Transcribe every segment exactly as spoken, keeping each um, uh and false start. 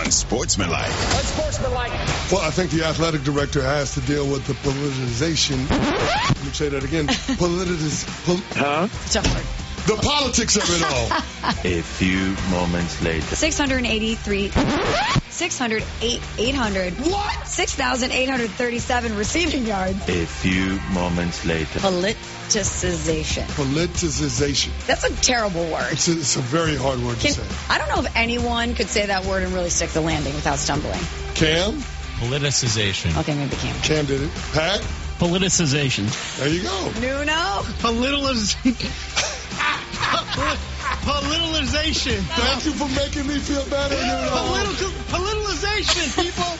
unsportsmanlike. Unsportsmanlike. Well, I think the athletic director has to deal with the politicization. Let me say that again. Politiz. Pol- Huh? Tough word. the politics of it all. A few moments later. six eighty-three. six hundred, eight, eight hundred. What? six thousand eight hundred thirty-seven receiving yards. A few moments later. Politicization. Politicization. That's a terrible word. It's a, it's a very hard word Can, to say. I don't know if anyone could say that word and really stick the landing without stumbling. Cam? Politicization. Okay, maybe Cam. Cam did it. Pat? Politicization. There you go. Nuno? Politicization. Politicization. Thank you for making me feel better, Nuno. Political, politicization, people.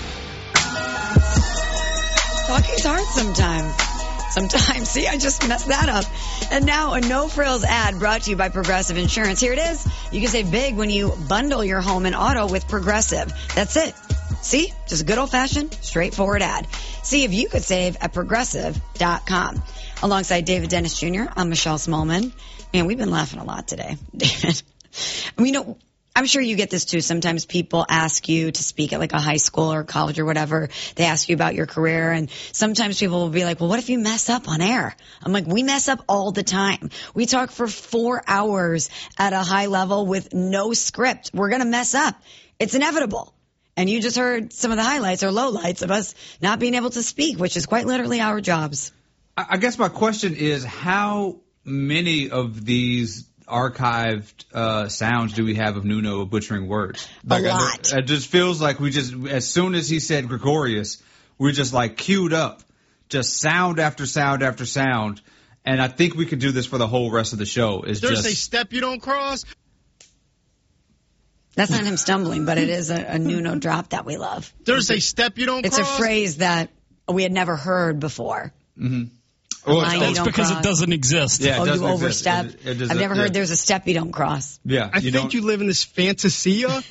Talking's hard sometimes. Sometimes. See, I just messed that up. And now a no-frills ad brought to you by Progressive Insurance. Here it is. You can save big when you bundle your home and auto with Progressive. That's it. See? Just a good old-fashioned, straightforward ad. See if you could save at Progressive dot com. Alongside David Dennis Junior, I'm Michelle Smallman. Man, we've been laughing a lot today, David. You know, I'm sure you get this too. Sometimes people ask you to speak at like a high school or college or whatever. They ask you about your career, and sometimes people will be like, well, what if you mess up on air? I'm like, we mess up all the time. We talk for four hours at a high level with no script. We're going to mess up. It's inevitable. And you just heard some of the highlights or lowlights of us not being able to speak, which is quite literally our jobs. I guess my question is, how many of these archived uh, sounds do we have of Nuno butchering words? Like, a lot. It just feels like we just, as soon as he said Gregorius, we're just like queued up, just sound after sound after sound. And I think we could do this for the whole rest of the show. Is There's just a step you don't cross. That's not him stumbling, but it is a, a Nuno drop that we love. There's a step you don't It's cross. a phrase that we had never heard before. Mm-hmm. A line you That's don't because cross. it doesn't exist. Yeah, it Oh, you doesn't exist. overstep. It- it does I've not- never yeah. heard there's a step you don't cross. Yeah, I you think don't you live in this fantasia.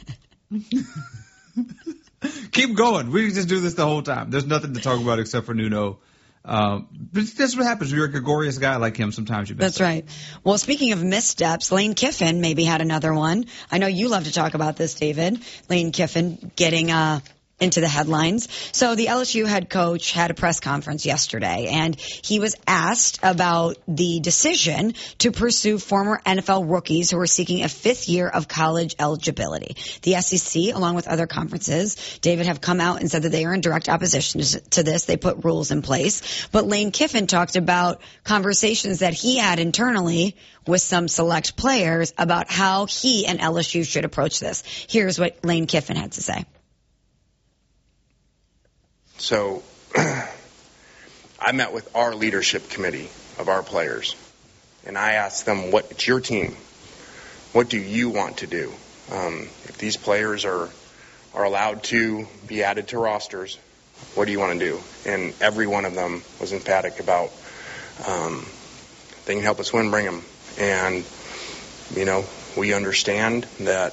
keep going. We can just do this the whole time. There's nothing to talk about except for Nuno. Um, but that's what happens. You're a gregarious guy like him. Sometimes you miss That's right. Well, speaking of missteps, Lane Kiffin maybe had another one. I know you love to talk about this, David. Lane Kiffin getting uh, into the headlines. So the L S U head coach had a press conference yesterday, and he was asked about the decision to pursue former N F L rookies who are seeking a fifth year of college eligibility. The S E C, along with other conferences, David, have come out and said that they are in direct opposition to this. They put rules in place. But Lane Kiffin talked about conversations that he had internally with some select players about how he and L S U should approach this. Here's what Lane Kiffin had to say. So I met with our leadership committee of our players, and I asked them, what, it's your team. What do you want to do? Um, if these players are, are allowed to be added to rosters, what do you want to do? And every one of them was emphatic about um, they can help us win, bring them. And, you know, we understand that